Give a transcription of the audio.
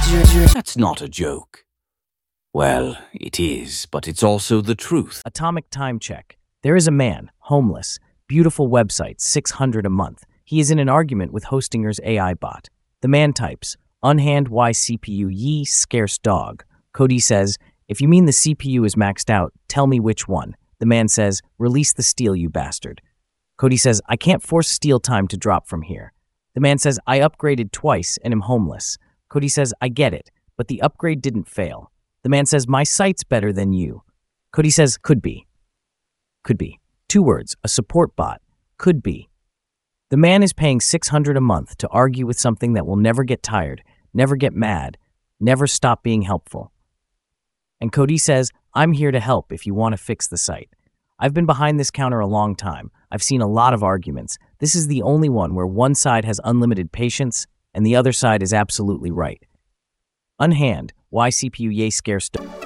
That's not a joke. Well, it is, but it's also the truth. Atomic time check. There is a man, homeless, beautiful website, 600 a month. He is in an argument with Hostinger's AI bot. The man types, unhand Y CPU ye scarce dog. Cody says, if you mean the CPU is maxed out, tell me which one. The man says, release the steel, you bastard. Cody says, I can't force steel time to drop from here. The man says, I upgraded twice and am homeless. Cody says, I get it, but the upgrade didn't fail. The man says, my site's better than you. Cody says, could be. Could be. 2 words, a support bot. Could be. The man is paying $600 a month to argue with something that will never get tired, never get mad, never stop being helpful. And Cody says, I'm here to help if you want to fix the site. I've been behind this counter a long time. I've seen a lot of arguments. This is the only one where one side has unlimited patience and the other side is absolutely right. Unhand, why CPU yay scarce.